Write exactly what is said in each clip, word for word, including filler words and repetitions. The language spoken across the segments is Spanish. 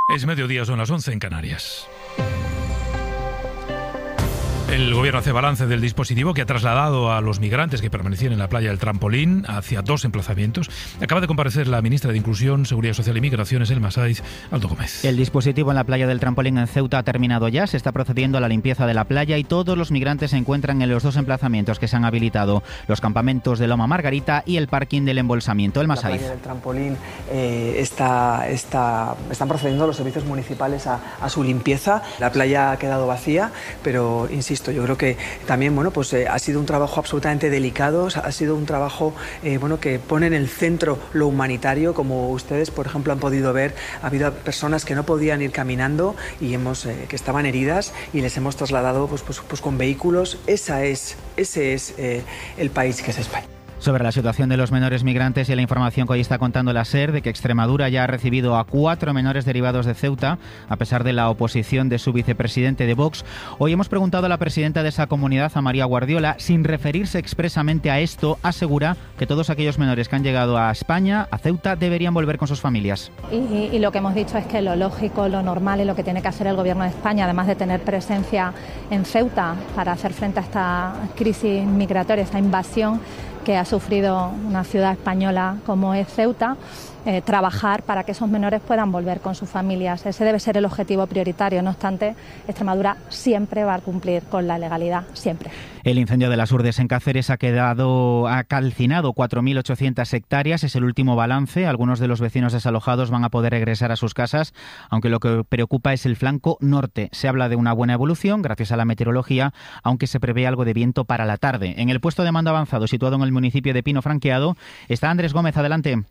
Es mediodía, son las once en Canarias. El gobierno hace balance del dispositivo que ha trasladado a los migrantes que permanecían en la playa del Trampolín hacia dos emplazamientos. Acaba de comparecer la ministra de Inclusión, Seguridad Social y Migraciones, Elma Saiz. Aldo Gómez. El dispositivo en la playa del Trampolín en Ceuta ha terminado ya. Se está procediendo a la limpieza de la playa y todos los migrantes se encuentran en los dos emplazamientos que se han habilitado: los campamentos de Loma Margarita y el parking del embolsamiento. Elma Saiz. La playa del Trampolín eh, está, está, están procediendo los servicios municipales a, a su limpieza. La playa ha quedado vacía, pero insisto, yo creo que también bueno, pues, eh, ha sido un trabajo absolutamente delicado, ha sido un trabajo eh, bueno, que pone en el centro lo humanitario. Como ustedes, por ejemplo, han podido ver, ha habido personas que no podían ir caminando y hemos, eh, que estaban heridas y les hemos trasladado pues, pues, pues, con vehículos. Esa es, ese es eh, el país que es España. Sobre la situación de los menores migrantes y la información que hoy está contando la SER de que Extremadura ya ha recibido a cuatro menores derivados de Ceuta, a pesar de la oposición de su vicepresidente de Vox. Hoy hemos preguntado a la presidenta de esa comunidad, a María Guardiola. Sin referirse expresamente a esto, asegura que todos aquellos menores que han llegado a España, a Ceuta, deberían volver con sus familias. Y, y lo que hemos dicho es que lo lógico, lo normal y lo que tiene que hacer el Gobierno de España, además de tener presencia en Ceuta para hacer frente a esta crisis migratoria, esta invasión que ha sufrido una ciudad española como es Ceuta, eh, trabajar para que esos menores puedan volver con sus familias. Ese debe ser el objetivo prioritario. No obstante, Extremadura siempre va a cumplir con la legalidad, siempre. El incendio de las Urdes en Cáceres ha quedado ha calcinado cuatro mil ochocientas hectáreas. Es el último balance. Algunos de los vecinos desalojados van a poder regresar a sus casas, aunque lo que preocupa es el flanco norte. Se habla de una buena evolución gracias a la meteorología, aunque se prevé algo de viento para la tarde. En el puesto de mando avanzado, situado en el municipio de Pino Franqueado, está Andrés Gómez. Adelante.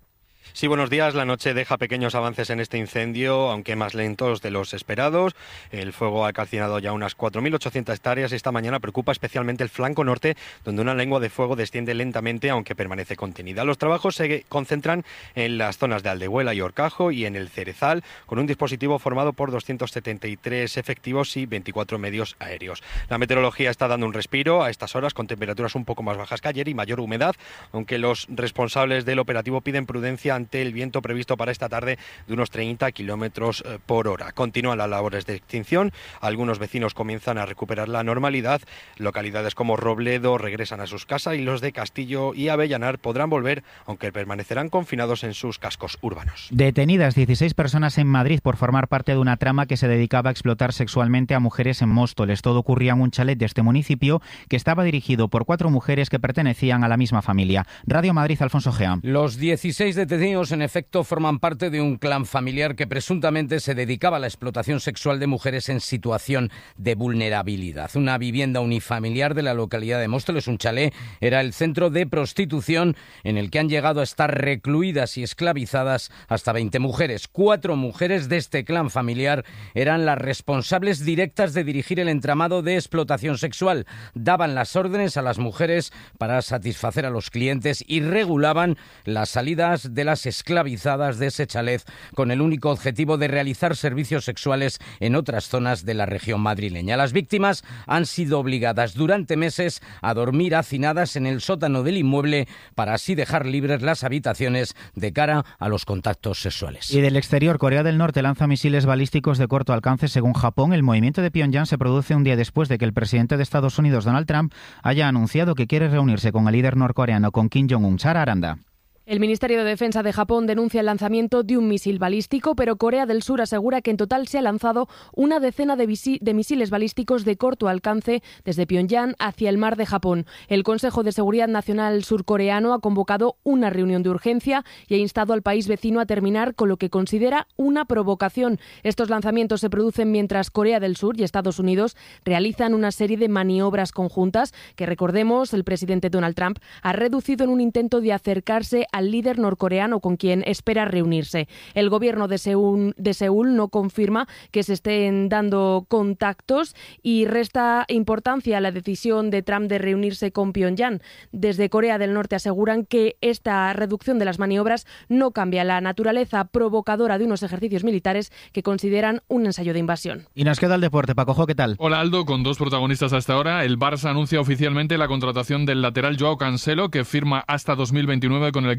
Sí, buenos días. La noche deja pequeños avances en este incendio, aunque más lentos de los esperados. El fuego ha calcinado ya unas cuatro mil ochocientas hectáreas. Esta mañana preocupa especialmente el flanco norte, donde una lengua de fuego desciende lentamente, aunque permanece contenida. Los trabajos se concentran en las zonas de Aldehuela y Horcajo y en el Cerezal, con un dispositivo formado por doscientos setenta y tres efectivos y veinticuatro medios aéreos. La meteorología está dando un respiro a estas horas, con temperaturas un poco más bajas que ayer y mayor humedad, aunque los responsables del operativo piden prudencia ante el viento previsto para esta tarde de unos treinta kilómetros por hora. Continúan las labores de extinción, algunos vecinos comienzan a recuperar la normalidad, localidades como Robledo regresan a sus casas y los de Castillo y Avellanar podrán volver, aunque permanecerán confinados en sus cascos urbanos. Detenidas dieciséis personas en Madrid por formar parte de una trama que se dedicaba a explotar sexualmente a mujeres en Móstoles. Todo ocurría en un chalet de este municipio que estaba dirigido por cuatro mujeres que pertenecían a la misma familia. Radio Madrid, Alfonso Gea. Los dieciséis detenidos en efecto forman parte de un clan familiar que presuntamente se dedicaba a la explotación sexual de mujeres en situación de vulnerabilidad. Una vivienda unifamiliar de la localidad de Móstoles, un chalet, era el centro de prostitución en el que han llegado a estar recluidas y esclavizadas hasta veinte mujeres. Cuatro mujeres de este clan familiar eran las responsables directas de dirigir el entramado de explotación sexual. Daban las órdenes a las mujeres para satisfacer a los clientes y regulaban las salidas de las esclavizadas de ese chalet con el único objetivo de realizar servicios sexuales en otras zonas de la región madrileña. Las víctimas han sido obligadas durante meses a dormir hacinadas en el sótano del inmueble para así dejar libres las habitaciones de cara a los contactos sexuales. Y del exterior, Corea del Norte lanza misiles balísticos de corto alcance según Japón. El movimiento de Pyongyang se produce un día después de que el presidente de Estados Unidos, Donald Trump, haya anunciado que quiere reunirse con el líder norcoreano, con Kim Jong-un. Sara Aranda. El Ministerio de Defensa de Japón denuncia el lanzamiento de un misil balístico, pero Corea del Sur asegura que en total se ha lanzado una decena de, visi- de misiles balísticos de corto alcance desde Pyongyang hacia el mar de Japón. El Consejo de Seguridad Nacional surcoreano ha convocado una reunión de urgencia y ha instado al país vecino a terminar con lo que considera una provocación. Estos lanzamientos se producen mientras Corea del Sur y Estados Unidos realizan una serie de maniobras conjuntas que, recordemos, el presidente Donald Trump ha reducido en un intento de acercarse a al líder norcoreano con quien espera reunirse. El gobierno de Seúl, de Seúl no confirma que se estén dando contactos y resta importancia a la decisión de Trump de reunirse con Pyongyang. Desde Corea del Norte aseguran que esta reducción de las maniobras no cambia la naturaleza provocadora de unos ejercicios militares que consideran un ensayo de invasión. Y nos queda el deporte. Pacojo, ¿qué tal? Hola Aldo, con dos protagonistas hasta ahora. El Barça anuncia oficialmente la contratación del lateral Joao Cancelo, que firma hasta dos mil veintinueve con el equipo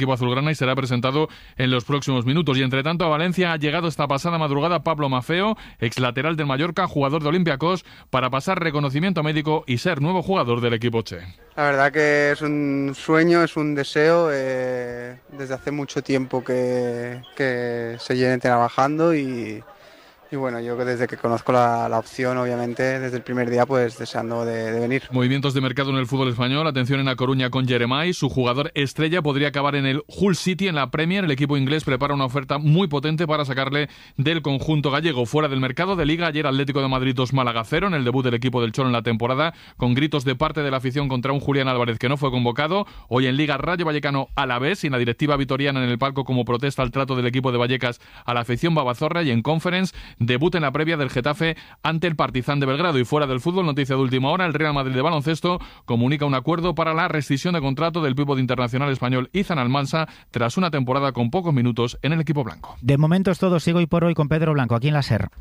equipo azulgrana y será presentado en los próximos minutos. Y entre tanto a Valencia ha llegado esta pasada madrugada Pablo Maffeo, ex lateral del Mallorca, jugador de Olympiacos, para pasar reconocimiento médico y ser nuevo jugador del equipo che. La verdad que es un sueño, es un deseo, eh, desde hace mucho tiempo que, que se llene trabajando y, y bueno, yo desde que conozco la, la opción, obviamente, desde el primer día, pues deseando de, de venir. Movimientos de mercado en el fútbol español, atención en A Coruña con Jeremai, su jugador estrella podría acabar en el Hull City en la Premier. El equipo inglés prepara una oferta muy potente para sacarle del conjunto gallego. Fuera del mercado de Liga, ayer Atlético de Madrid dos Málaga cero en el debut del equipo del Cholo en la temporada, con gritos de parte de la afición contra un Julián Álvarez que no fue convocado. Hoy en Liga, Rayo Vallecano Alavés y la directiva vitoriana en el palco como protesta al trato del equipo de Vallecas a la afición babazorra. Y en Conference, debut en la previa del Getafe ante el Partizan de Belgrado. Y fuera del fútbol, noticia de última hora, el Real Madrid de baloncesto comunica un acuerdo para la rescisión de contrato del pívot internacional español Izan Almansa tras una temporada con pocos minutos en el equipo blanco. De momento es todo, sigo y por hoy con Pedro Blanco aquí en la SER.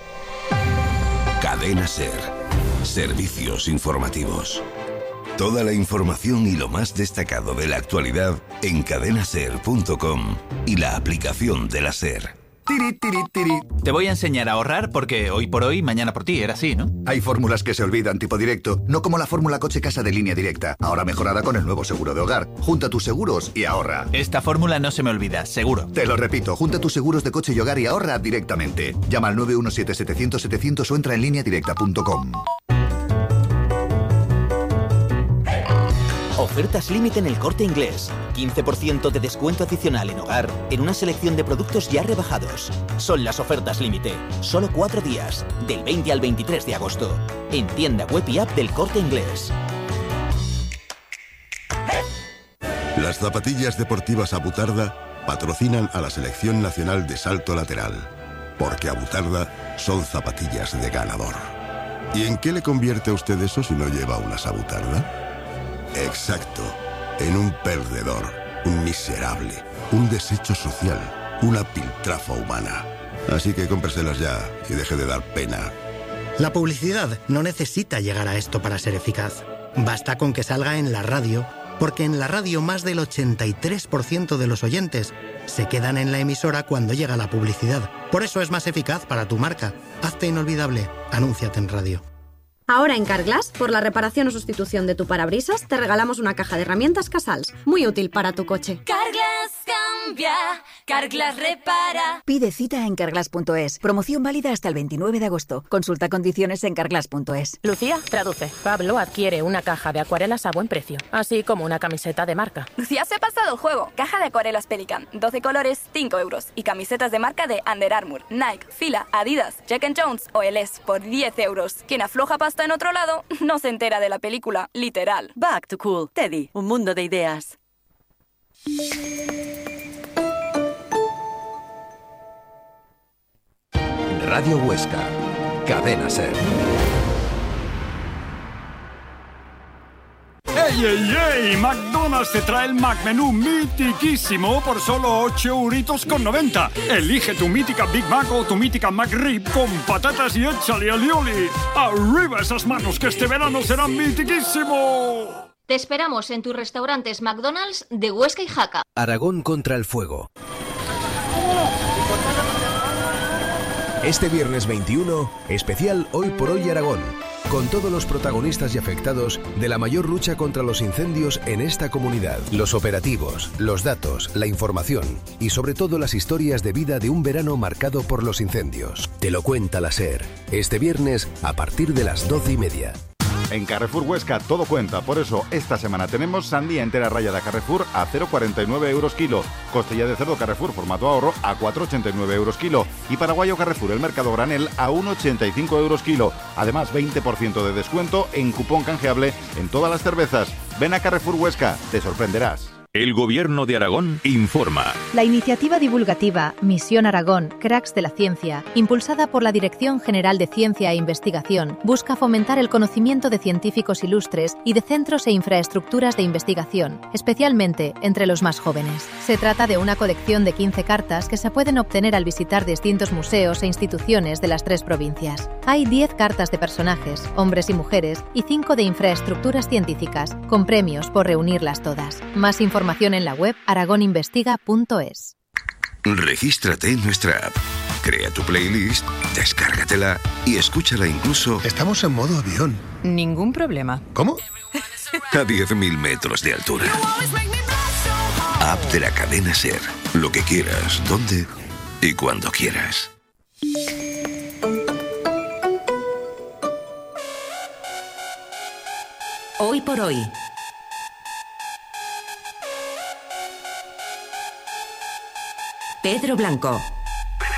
Cadena SER. Servicios informativos. Toda la información y lo más destacado de la actualidad en cadena ser punto com y la aplicación de la SER. Tiri, tiri, tiri. Te voy a enseñar a ahorrar porque hoy por hoy, mañana por ti, era así, ¿no? Hay fórmulas que se olvidan tipo directo, no como la fórmula coche-casa de Línea Directa, ahora mejorada con el nuevo seguro de hogar. Junta tus seguros y ahorra. Esta fórmula no se me olvida, seguro. Te lo repito, junta tus seguros de coche y hogar y ahorra directamente. Llama al nueve uno siete, setecientos, setecientos o entra en línea directa punto com. Ofertas límite en El Corte Inglés. quince por ciento de descuento adicional en hogar en una selección de productos ya rebajados. Son las ofertas límite. Solo cuatro días, del veinte al veintitrés de agosto. En tienda web y app del Corte Inglés. Las zapatillas deportivas Abutarda patrocinan a la Selección Nacional de Salto Lateral. Porque Abutarda son zapatillas de ganador. ¿Y en qué le convierte a usted eso si no lleva unas Abutarda? Exacto, en un perdedor, un miserable, un desecho social, una piltrafa humana. Así que cómpreselas ya y deje de dar pena. La publicidad no necesita llegar a esto para ser eficaz. Basta con que salga en la radio, porque en la radio más del ochenta y tres por ciento de los oyentes se quedan en la emisora cuando llega la publicidad. Por eso es más eficaz para tu marca. Hazte inolvidable, anúnciate en radio. Ahora en Carglass, por la reparación o sustitución de tu parabrisas, te regalamos una caja de herramientas Casals, muy útil para tu coche. Carglass cambia, Carglass repara. Pide cita en carglass punto es. Promoción válida hasta el veintinueve de agosto. Consulta condiciones en carglass punto es. Lucía, traduce. Pablo adquiere una caja de acuarelas a buen precio, así como una camiseta de marca. Lucía se ha pasado el juego. Caja de acuarelas Pelican, doce colores, cinco euros. Y camisetas de marca de Under Armour, Nike, Fila, Adidas, Jack and Jones o El Es por diez euros. Quien afloja pasta en otro lado no se entera de la película, literal. Back to Cool, Teddy, un mundo de ideas. Radio Huesca, Cadena SER. ¡Ey, ey, ey! McDonald's te trae el McMenú mitiquísimo por solo ocho euritos con noventa. Elige tu mítica Big Mac o tu mítica McRib con patatas y échale alioli. ¡Arriba esas manos que este verano será mitiquísimo! Te esperamos en tus restaurantes McDonald's de Huesca y Jaca. Aragón contra el fuego. Este viernes veintiuno, especial Hoy por Hoy Aragón, con todos los protagonistas y afectados de la mayor lucha contra los incendios en esta comunidad. Los operativos, los datos, la información y sobre todo las historias de vida de un verano marcado por los incendios. Te lo cuenta la SER, este viernes a partir de las doce y media. En Carrefour Huesca todo cuenta, por eso esta semana tenemos sandía entera rallada Carrefour a cero coma cuarenta y nueve euros kilo, costilla de cerdo Carrefour formato ahorro a cuatro coma ochenta y nueve euros kilo y paraguayo Carrefour el mercado granel a uno coma ochenta y cinco euros kilo. Además veinte por ciento de descuento en cupón canjeable en todas las cervezas. Ven a Carrefour Huesca, te sorprenderás. El Gobierno de Aragón informa. La iniciativa divulgativa Misión Aragón, Cracks de la Ciencia, impulsada por la Dirección General de Ciencia e Investigación, busca fomentar el conocimiento de científicos ilustres y de centros e infraestructuras de investigación, especialmente entre los más jóvenes. Se trata de una colección de quince cartas que se pueden obtener al visitar distintos museos e instituciones de las tres provincias. Hay diez cartas de personajes, hombres y mujeres, y cinco de infraestructuras científicas, con premios por reunirlas todas. Más información información en la web aragoninvestiga punto es. Regístrate en nuestra app. Crea tu playlist, descárgatela y escúchala incluso... Estamos en modo avión. Ningún problema. ¿Cómo? A diez mil metros de altura. App de la cadena SER. Lo que quieras, donde y cuando quieras. Hoy por hoy. Pedro Blanco.